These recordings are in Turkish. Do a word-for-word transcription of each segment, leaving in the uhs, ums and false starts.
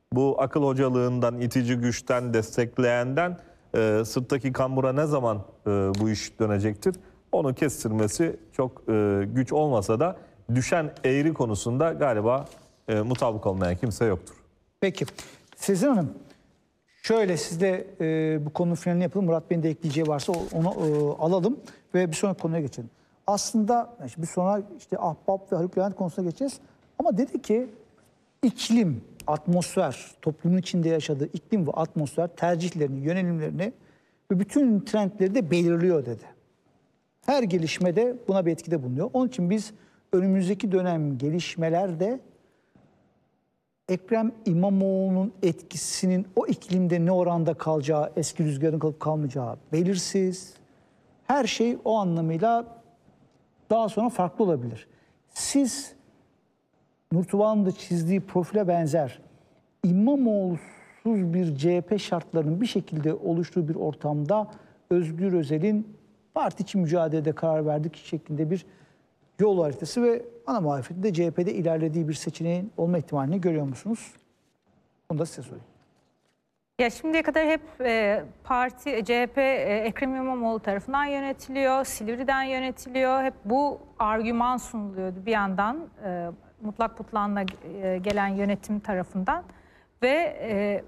bu akıl hocalığından, itici güçten, destekleyenden e, sırttaki kambura ne zaman e, bu iş dönecektir? Onu kestirmesi çok e, güç olmasa da düşen eğri konusunda galiba e, mutabık olmayan kimse yoktur. Peki. Sezin Hanım, şöyle siz de e, bu konunun finalini yapalım. Murat Bey'in de ekleyeceği varsa onu e, alalım ve bir sonraki konuya geçelim. Aslında bir sonra işte Ahbap ve Haluk Levent konusuna geçeceğiz. Ama dedi ki iklim, atmosfer, toplumun içinde yaşadığı iklim ve atmosfer tercihlerini, yönelimlerini ve bütün trendleri de belirliyor dedi. Her gelişmede buna bir etkide bulunuyor. Onun için biz önümüzdeki dönem gelişmelerde Ekrem İmamoğlu'nun etkisinin o iklimde ne oranda kalacağı, eski rüzgarın kalıp kalmayacağı belirsiz. Her şey o anlamıyla daha sonra farklı olabilir. Siz Nurtuğ'un da çizdiği profile benzer İmamoğlu'suz bir C H P şartlarının bir şekilde oluştuğu bir ortamda Özgür Özel'in parti için mücadelede karar verdik şeklinde bir yol haritası ve ana muhalefetinde C H P'de ilerlediği bir seçeneğin olma ihtimalini görüyor musunuz? Onu da size sorayım. Ya şimdiye kadar hep e, parti C H P e, Ekrem İmamoğlu tarafından yönetiliyor, Silivri'den yönetiliyor. Hep bu argüman sunuluyordu bir yandan e, mutlak putlanla e, gelen yönetim tarafından ve e,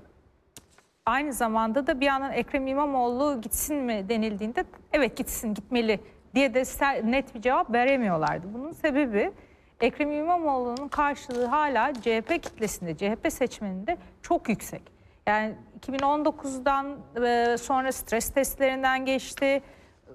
aynı zamanda da bir yandan Ekrem İmamoğlu gitsin mi denildiğinde evet gitsin, gitmeli diye de net bir cevap veremiyorlardı. Bunun sebebi Ekrem İmamoğlu'nun karşılığı hala C H P kitlesinde, C H P seçmeninde çok yüksek. Yani iki bin on dokuzdan sonra stres testlerinden geçti.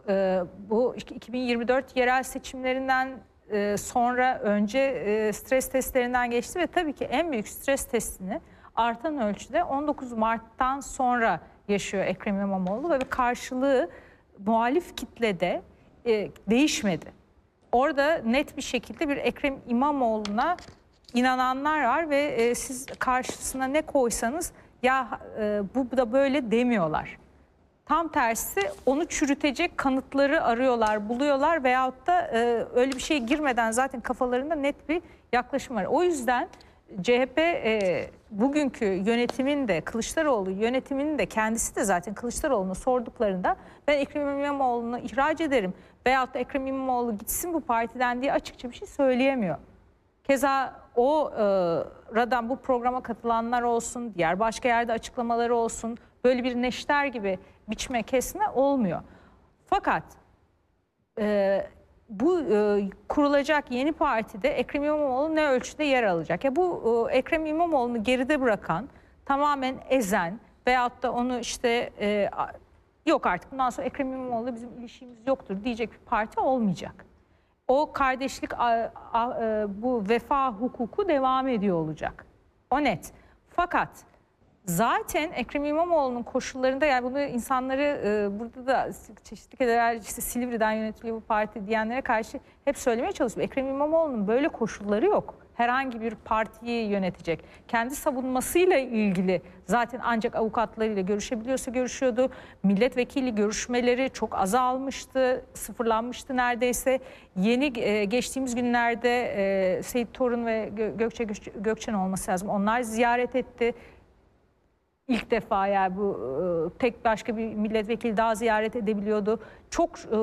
Bu iki bin yirmi dört yerel seçimlerinden sonra önce stres testlerinden geçti ve tabii ki en büyük stres testini artan ölçüde on dokuz Mart'tan sonra yaşıyor Ekrem İmamoğlu ve karşılığı muhalif kitlede değişmedi. Orada net bir şekilde bir Ekrem İmamoğlu'na inananlar var ve siz karşısına ne koysanız ya e, bu da böyle demiyorlar. Tam tersi onu çürütecek kanıtları arıyorlar, buluyorlar veyahut da e, öyle bir şeye girmeden zaten kafalarında net bir yaklaşım var. O yüzden C H P e, bugünkü yönetimin de Kılıçdaroğlu yönetiminin de kendisi de zaten Kılıçdaroğlu'na sorduklarında ben Ekrem İmamoğlu'nu ihraç ederim veyahut da Ekrem İmamoğlu gitsin bu partiden diye açıkça bir şey söyleyemiyor. Keza o e, radan bu programa katılanlar olsun, diğer başka yerde açıklamaları olsun, böyle bir neşter gibi biçme kesme olmuyor. Fakat e, bu e, kurulacak yeni partide Ekrem İmamoğlu ne ölçüde yer alacak? Ya bu e, Ekrem İmamoğlu'nu geride bırakan, tamamen ezen veyahut da onu işte e, yok artık bundan sonra Ekrem İmamoğlu'yla bizim ilişkimiz yoktur diyecek bir parti olmayacak. O kardeşlik, bu vefa hukuku devam ediyor olacak. O net. Fakat zaten Ekrem İmamoğlu'nun koşullarında yani bunu insanları burada da çeşitli kederler işte Silivri'den yönetiliyor bu parti diyenlere karşı hep söylemeye çalışıyorum. Ekrem İmamoğlu'nun böyle koşulları yok. Herhangi bir partiyi yönetecek. Kendi savunmasıyla ilgili zaten ancak avukatlarıyla görüşebiliyorsa görüşüyordu. Milletvekili görüşmeleri çok azalmıştı, sıfırlanmıştı neredeyse. Yeni geçtiğimiz günlerde Seyit Torun ve Gökçe Gökçen olması lazım. Onlar ziyaret etti. İlk defa yani bu tek başka bir milletvekili daha ziyaret edebiliyordu. Çok e,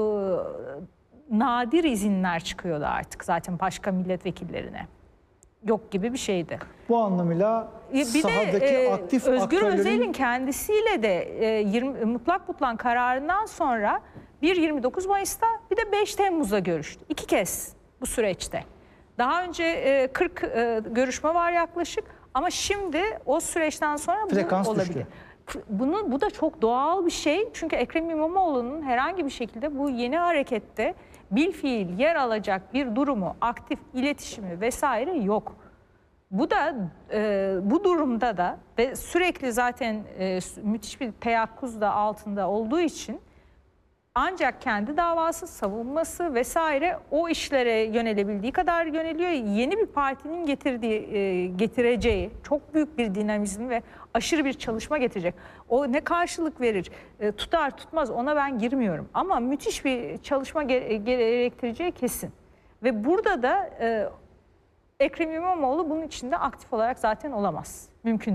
nadir izinler çıkıyordu artık zaten başka milletvekillerine. Yok gibi bir şeydi. Bu anlamıyla bir sahadaki de, aktif Özgür aktörlerin... Özel'in kendisiyle de e, yirmi, mutlak putlan kararından sonra bir yirmi dokuz Mayıs'ta bir de beş Temmuz'da görüştü. İki kez bu süreçte. Daha önce e, kırk e, görüşme var yaklaşık ama şimdi o süreçten sonra bu olabilir. Bunu, bu da çok doğal bir şey. Çünkü Ekrem İmamoğlu'nun herhangi bir şekilde bu yeni harekette bilfiil yer alacak bir durumu, aktif iletişimi vesaire yok. Bu da e, bu durumda da ve sürekli zaten e, müthiş bir teyakkuz da altında olduğu için ancak kendi davası, savunması vesaire o işlere yönelebildiği kadar yöneliyor. Yeni bir partinin getirdiği, e, getireceği çok büyük bir dinamizm ve aşırı bir çalışma getirecek. O ne karşılık verir, e, tutar tutmaz ona ben girmiyorum. Ama müthiş bir çalışma gerektireceği kesin. Ve burada da e, Ekrem İmamoğlu bunun içinde aktif olarak zaten olamaz. Mümkün